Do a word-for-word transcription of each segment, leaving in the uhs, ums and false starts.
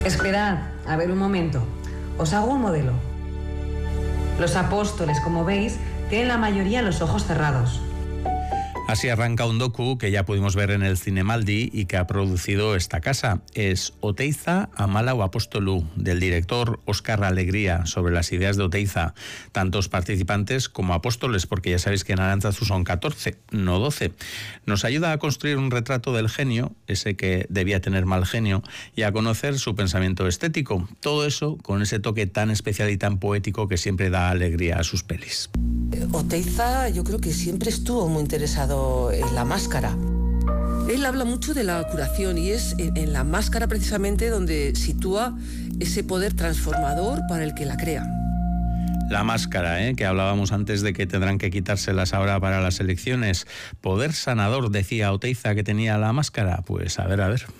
Esperad, a ver un momento. Os hago un modelo. Los apóstoles, como veis, tienen la mayoría los ojos cerrados. Así arranca un docu que ya pudimos ver en el Cinemaldi y que ha producido esta casa. Es Oteiza Amalau Apostolu, del director Óscar Alegría, sobre las ideas de Oteiza. Tantos participantes como apóstoles, porque ya sabéis que en Arantzazu son catorce, no doce. Nos ayuda a construir un retrato del genio, ese que debía tener mal genio, y a conocer su pensamiento estético. Todo eso con ese toque tan especial y tan poético que siempre da alegría a sus pelis. Oteiza yo creo que siempre estuvo muy interesado en la máscara. Él habla mucho de la curación y es en, en la máscara precisamente donde sitúa ese poder transformador para el que la crea. La máscara, ¿eh? que hablábamos antes de que tendrán que quitárselas ahora para las elecciones. Poder sanador, decía Oteiza que tenía la máscara. Pues a ver, a ver.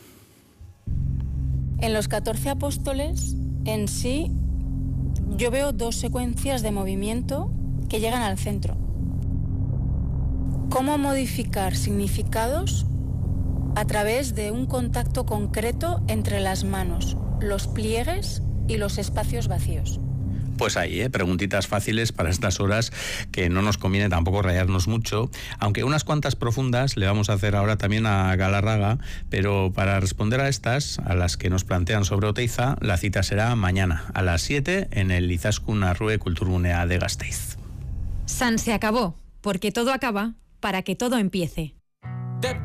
En los catorce apóstoles, en sí, yo veo dos secuencias de movimiento que llegan al centro. ¿Cómo modificar significados a través de un contacto concreto entre las manos, los pliegues y los espacios vacíos? Pues ahí, ¿eh? preguntitas fáciles para estas horas que no nos conviene tampoco rayarnos mucho, aunque unas cuantas profundas le vamos a hacer ahora también a Galarraga, pero para responder a estas, a las que nos plantean sobre Oteiza, la cita será mañana a las siete en el Izaskun Arrue Kulturgunea de Gasteiz. San se acabó, porque todo acaba para que todo empiece.